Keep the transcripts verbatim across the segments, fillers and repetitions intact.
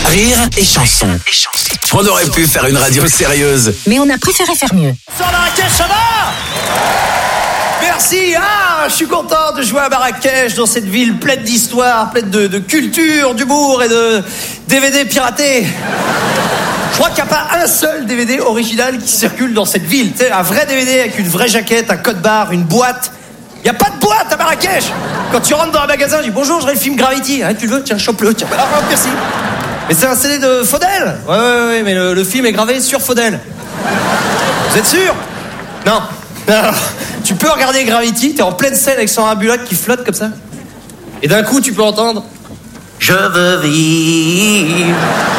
Rire et chanson. On aurait pu faire une radio sérieuse, mais on a préféré faire mieux. Sur Marrakech, ça va ? Merci, ah, je suis content de jouer à Marrakech, dans cette ville pleine d'histoire, pleine de, de culture, d'humour et de D V D piratés. Je crois qu'il n'y a pas un seul D V D original qui circule dans cette ville. Tu sais, un vrai D V D avec une vraie jaquette, un code barre, une boîte. Il n'y a pas de boîte à Marrakech. Quand tu rentres dans un magasin, je dis bonjour, j'aurais le film Gravity. Hein, tu le veux ? Tiens, chope-le. Tiens. Ah, merci. Mais c'est un C D de Faudel. Ouais, ouais, ouais, mais le, le film est gravé sur Faudel. Vous êtes sûr ? Non. Alors, tu peux regarder Gravity, t'es en pleine scène avec Sandra Bullock qui flotte comme ça. Et d'un coup, tu peux entendre « Je veux vivre ».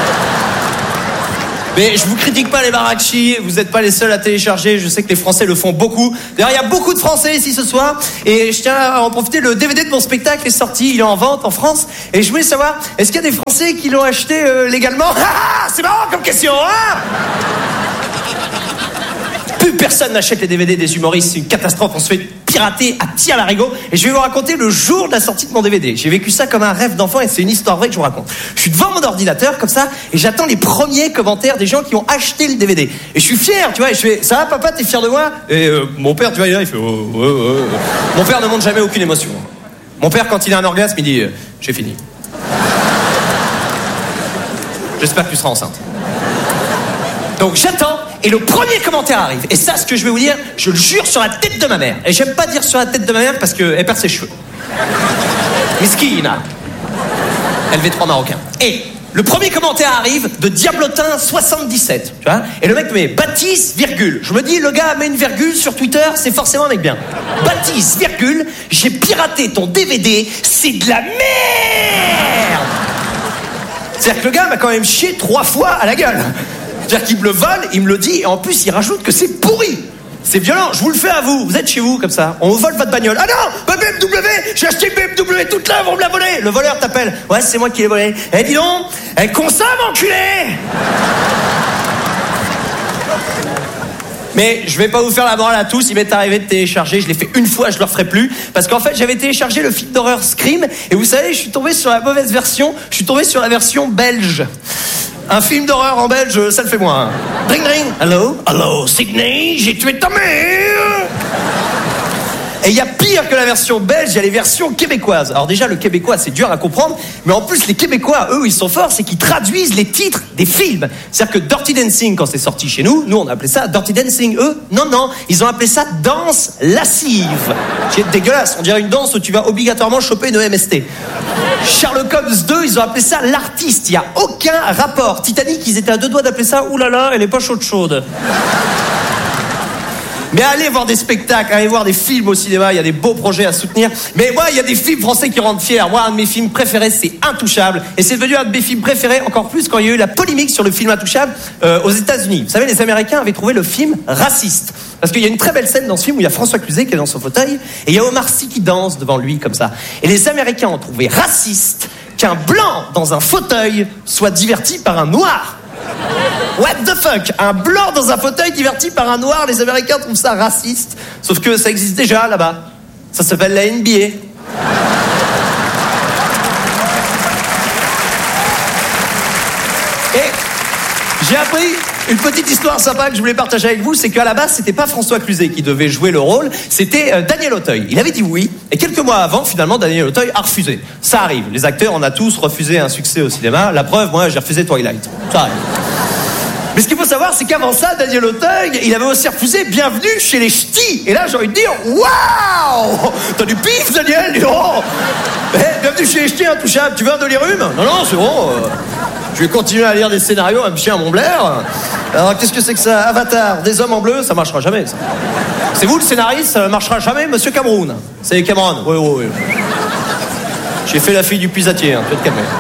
Mais je vous critique pas les Marrakechis, vous n'êtes pas les seuls à télécharger, je sais que les Français le font beaucoup. D'ailleurs, il y a beaucoup de Français ici ce soir, et je tiens à en profiter, le D V D de mon spectacle est sorti, il est en vente en France, et je voulais savoir, est-ce qu'il y a des Français qui l'ont acheté euh, légalement ? Ah, c'est marrant comme question, hein ? Plus personne n'achète les D V D des humoristes, c'est une catastrophe, on se fait pirater à tir larigot. Et je vais vous raconter le jour de la sortie de mon D V D. J'ai vécu ça comme un rêve d'enfant et c'est une histoire vraie que je vous raconte. Je suis devant mon ordinateur comme ça et j'attends les premiers commentaires des gens qui ont acheté le D V D. Et je suis fier, tu vois, et je fais « Ça va papa, t'es fier de moi ?» Et euh, mon père, tu vois, il fait oh, oh, oh. Mon père ne montre jamais aucune émotion. Mon père, quand il a un orgasme, il dit « J'ai fini. » J'espère que tu seras enceinte. Donc j'attends. Et le premier commentaire arrive. Et ça, ce que je vais vous dire, je le jure sur la tête de ma mère. Et j'aime pas dire sur la tête de ma mère parce qu'elle perd ses cheveux. Miskina. L V trois marocain. Et le premier commentaire arrive de Diablotin soixante-dix-sept. Tu vois ? Et le mec me met Baptiste, virgule. Je me dis, le gars met une virgule sur Twitter, c'est forcément un mec bien. Baptiste, virgule, j'ai piraté ton D V D, c'est de la merde. C'est-à-dire que le gars m'a quand même chié trois fois à la gueule. C'est-à-dire qu'il me le vole, il me le dit, et en plus il rajoute que c'est pourri. C'est violent, je vous le fais à vous. Vous êtes chez vous comme ça, on vous vole votre bagnole. Ah non, ma B M W, j'ai acheté une B M W toute là, on me l'a volée. Le voleur t'appelle, ouais c'est moi qui l'ai volé. Eh dis donc, elle consomme enculé. Mais je vais pas vous faire la morale à tous, il m'est arrivé de télécharger, je l'ai fait une fois, je le referai plus. Parce qu'en fait j'avais téléchargé le film d'horreur Scream, et vous savez, je suis tombé sur la mauvaise version, je suis tombé sur la version belge. Un film d'horreur en belge, ça le fait moins. Ring ring. Hello. Hello, Sydney, j'ai tué ta mère. Et il y a pire que la version belge, il y a les versions québécoises. Alors déjà, le québécois, c'est dur à comprendre, mais en plus, les Québécois, eux, ils sont forts, c'est qu'ils traduisent les titres des films. C'est-à-dire que Dirty Dancing, quand c'est sorti chez nous, nous, on appelait ça Dirty Dancing. Eux, non, non, ils ont appelé ça danse lascive. C'est dégueulasse, on dirait une danse où tu vas obligatoirement choper une E M S T. Sherlock Holmes deux, ils ont appelé ça l'artiste. Il n'y a aucun rapport. Titanic, ils étaient à deux doigts d'appeler ça oulala, elle est pas chaude chaude. Mais allez voir des spectacles, allez voir des films au cinéma, il y a des beaux projets à soutenir. Mais moi, il y a des films français qui rendent fiers. Moi, un de mes films préférés, c'est Intouchable. Et c'est devenu un de mes films préférés, encore plus quand il y a eu la polémique sur le film Intouchable euh, aux États-Unis. Vous savez, les Américains avaient trouvé le film raciste. Parce qu'il y a une très belle scène dans ce film où il y a François Cluzet qui est dans son fauteuil et il y a Omar Sy qui danse devant lui comme ça. Et les Américains ont trouvé raciste qu'un blanc dans un fauteuil soit diverti par un noir. What the fuck ? Un blanc dans un fauteuil diverti par un noir, les Américains trouvent ça raciste. Sauf que ça existe déjà là-bas. Ça s'appelle la N B A. Et j'ai appris une petite histoire sympa que je voulais partager avec vous, c'est qu'à la base, c'était pas François Cluzet qui devait jouer le rôle, c'était euh, Daniel Auteuil. Il avait dit oui, et quelques mois avant, finalement, Daniel Auteuil a refusé. Ça arrive, les acteurs, on a tous refusé un succès au cinéma. La preuve, moi, j'ai refusé Twilight. Ça arrive. Mais ce qu'il faut savoir, c'est qu'avant ça, Daniel Auteuil, il avait aussi refusé Bienvenue chez les Ch'tis. Et là, j'ai envie de dire, waouh, t'as du pif, Daniel, dis donc. Eh, Bienvenue chez les Ch'tis, Intouchable. Tu veux un dolirum ? Non, non, c'est bon. Euh, je vais continuer à lire des scénarios, à me chier à mon blaire. Alors, qu'est-ce que c'est que ça ? Avatar, des hommes en bleu, ça marchera jamais, ça. C'est vous le scénariste, ça marchera jamais, Monsieur Cameroun. C'est Cameron, oui, oui, oui. J'ai fait la fille du puisatier, hein, tu vas te calmer.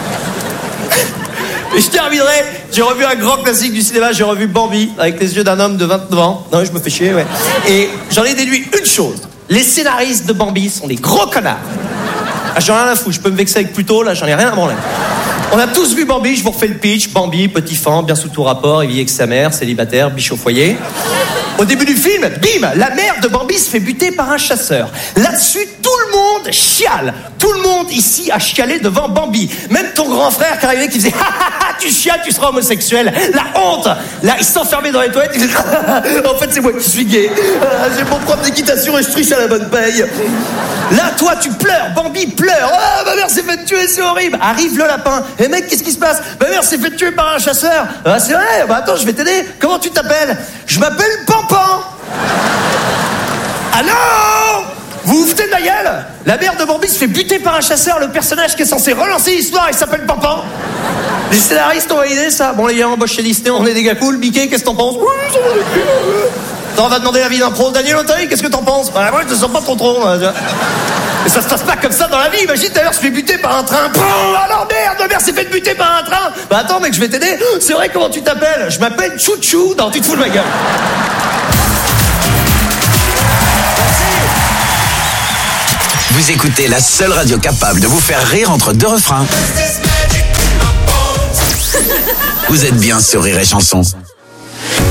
Et je terminerai, j'ai revu un grand classique du cinéma, j'ai revu Bambi, avec les yeux d'un homme de vingt-neuf ans. Non, je me fais chier, ouais. Et j'en ai déduit une chose. Les scénaristes de Bambi sont des gros connards. Ah, j'en ai rien à foutre, je peux me vexer avec Pluto, là, j'en ai rien à branler. On a tous vu Bambi, je vous refais le pitch. Bambi, petit fan, bien sous tout rapport, il vit avec sa mère, célibataire, biche au foyer. Au début du film, bim, la mère de Bambi se fait buter par un chasseur. Là-dessus, tout le monde chiale. Tout le monde ici a chialé devant Bambi. Même ton grand frère qui arrivait qui faisait « Ha ha ha, tu chiales, tu seras homosexuel ». La honte. Là, il s'enfermait dans les toilettes, il faisait « En fait, c'est moi qui suis gay. Ah, j'ai mon prof d'équitation et je triche à la bonne paye. » Là, toi, tu pleures. Bambi pleure. « Ah, ma mère s'est fait tuer, c'est horrible. » Arrive le lapin. « Eh mec, qu'est-ce qui se passe ? Ma mère s'est fait tuer par un chasseur. »« Ah, c'est vrai. Bah attends, je vais t'aider. Comment tu t'appelles ? » ?»« Je m'appelle Pampan. » Ah non ! Vous vous foutez de ma gueule ? La mère de Bambi se fait buter par un chasseur. Le personnage qui est censé relancer l'histoire, il s'appelle Pampan. Les scénaristes ont validé ça. Bon, les gars, embauche chez Disney, on est des gars cool. Biquet, qu'est-ce que t'en penses ? Oui, ça va être bien. Attends, on va demander l'avis d'un pro. Daniel Auteuil, qu'est-ce que t'en penses ? Bah, moi, je te sens pas trop trop. Mais ça se passe pas comme ça dans la vie. Imagine, d'ailleurs, se fait buter par un train. Alors merde, ma mère s'est fait buter par un train. Bah attends, mec, je vais t'aider. C'est vrai, comment tu t'appelles ? Je m'appelle Chouchou. Non, tu te fous de ma gueule. Vous écoutez la seule radio capable de vous faire rire entre deux refrains. Vous êtes bien sur Rire et Chanson.